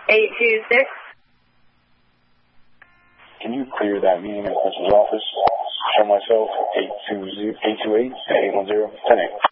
826. Can you clear that meeting in the principal's office? Show myself 828 810 10-8.